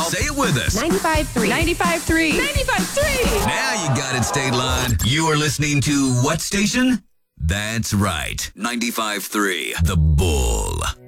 Say it with us. 95.3. 95.3. 95.3. Now you got it, State Line. You are listening to what station? That's right. 95.3, The Bull.